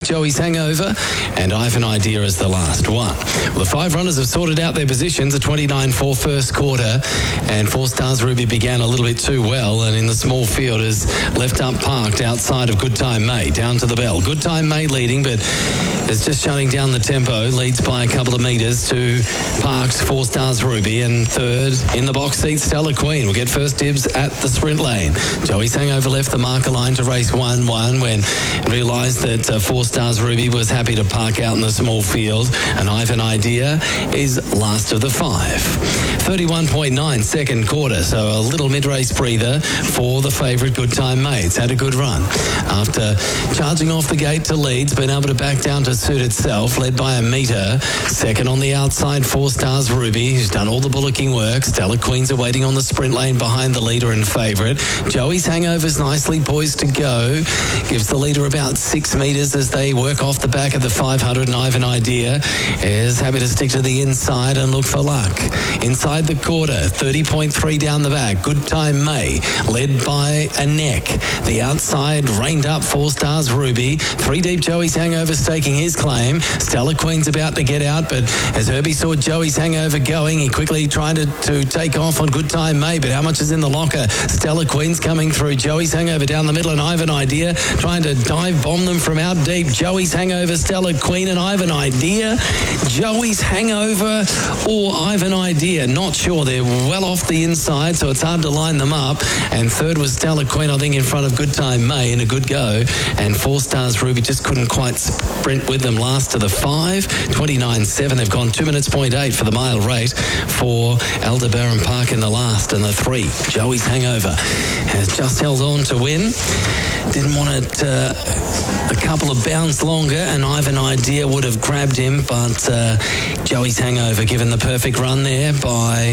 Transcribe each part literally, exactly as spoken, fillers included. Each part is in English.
Joey's Hangover, and Ivan Idea as the last one. Well, the five runners have sorted out their positions, a twenty-nine four first quarter, and Four Stars Ruby began a little bit too well, and in the small field is left up parked outside of Good Time May, down to the bell. Good Time May leading, but is just shutting down the tempo, leads by a couple of metres to Parked Four Stars Ruby, and third in the box seat, Stella Queen will get first dibs at the sprint lane. Joey's Hangover left the marker line to race one one when realised that uh, Four Stars Ruby was happy to park out in the small field, and Ivan Idea is last of the five. thirty-one point nine second quarter, so a little mid-race breather for the favourite Good Time May. It's had a good run. After charging off the gate to lead, it's been able to back down to suit itself, led by a metre. Second on the outside, Four Stars Ruby, who's done all the bullocking work. Stella Queen's are waiting on the sprint lane behind the leader and favourite. Joey's Hangover's nicely poised to go. Gives the leader about six metres as they work off the back of the five hundred, and Ivan Idea is happy to stick to the inside and look for luck. Inside the quarter, thirty point three down the back, Good Time May, led by a neck. The outside, reined up Four Stars Ruby. Three deep, Joey's Hangover staking his claim. Stella Queen's about to get out, but as Herbie saw Joey's Hangover going, he quickly tried to, to take off on Good Time May, but how much is in the locker? Stella Queen's coming through. Joey's Hangover down the middle, and Ivan Idea trying to dive bomb them from out deep. Joey's Hangover, Stella Queen, and Ivan Idea. Joey's Hangover or Ivan Idea, not sure. They're well off the inside, so it's hard to line them up. And third was Stella Queen, I think, in front of Good Time May in a good go. And Four Stars Ruby just couldn't quite sprint with them last to the five. twenty-nine seven. They've gone two minutes point eight for the mile rate for Aldebaran Park in the last. And the three, Joey's Hangover, has just held on to win. Didn't want it uh, a couple of bounds longer, and Ivan Idea would have grabbed him, but uh, Joey's Hangover given the perfect run there by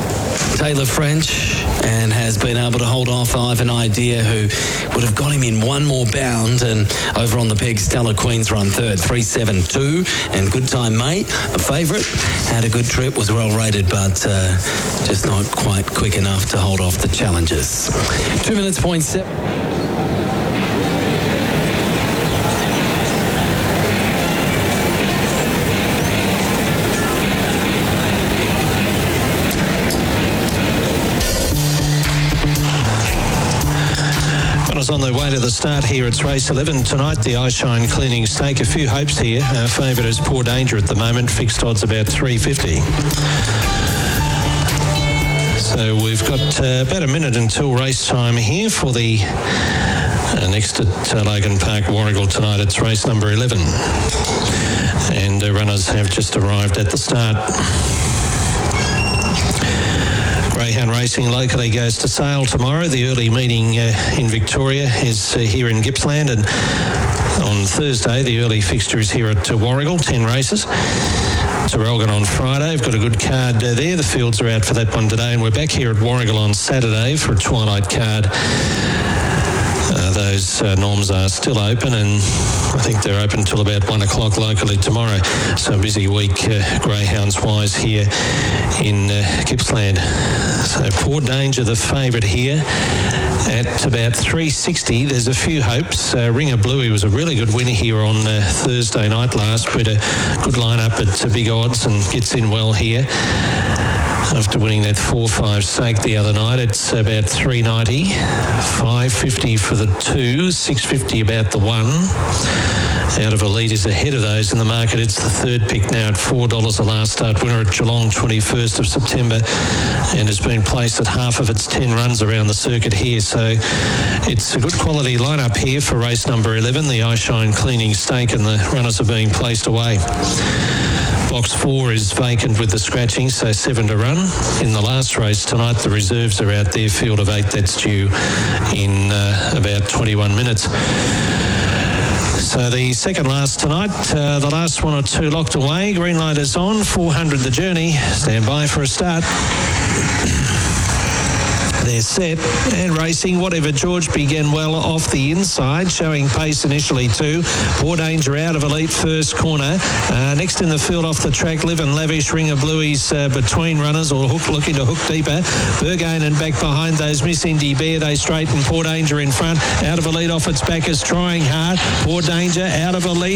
Taylor French, and has been able to hold off Ivan Idea, who would have got him in one more bound. And over on the peg, Stella Queen's run third, three seven two, and Good Time May, the favourite, had a good trip, was well rated, but uh, just not quite quick enough to hold off the challengers. Two minutes point seven. On their way to the start here, it's race eleven tonight, the Eyeshine Cleaning Stake. A few hopes here. Our favourite is Poor Danger at the moment, fixed odds about three fifty. So we've got uh, about a minute until race time here for the uh, next at uh, Logan Park, Warragul tonight. It's race number eleven, and the runners have just arrived at the start. Greyhound racing locally goes to sale tomorrow. The early meeting uh, in Victoria is uh, here in Gippsland, and on Thursday the early fixture is here at uh, Warragul, ten races. Terrelgan on Friday. We've got a good card uh, there. The fields are out for that one today, and we're back here at Warragul on Saturday for a twilight card. Uh, those uh, norms are still open, and I think they're open till about one o'clock locally tomorrow. So a busy week, uh, greyhounds-wise, here in uh, Gippsland. So Poor Danger, the favourite here, at about three sixty. There's a few hopes. Uh, Ringer Bluey was a really good winner here on uh, Thursday night last. With a good lineup at uh, big odds and gets in well here. After winning that four five stake the other night, it's about three ninety, five fifty for the two, six fifty about the one. Out of Elite is ahead of those in the market. It's the third pick now at four dollars, the last start winner at Geelong, twenty-first of September, and has been placed at half of its ten runs around the circuit here. So it's a good quality lineup here for race number eleven, the Eyeshine Cleaning Stake, and the runners are being placed away. Box four is vacant with the scratching, so seven to run. In the last race tonight, the reserves are out there, field of eight, that's due in uh, about twenty-one minutes. So the second last tonight, uh, the last one or two locked away. Green light is on, four hundred the journey. Stand by for a start. They're set and racing. Whatever George began well off the inside, showing pace initially too. Poor Danger out of Elite first corner. Uh, next in the field off the track, Live and Lavish, Ringer Bluey's uh, between runners, or hook looking to hook deeper. Burgain and back behind those, Miss Indy Bear, they straighten. Poor Danger in front. Out of Elite off its back is trying hard. Poor Danger out of Elite.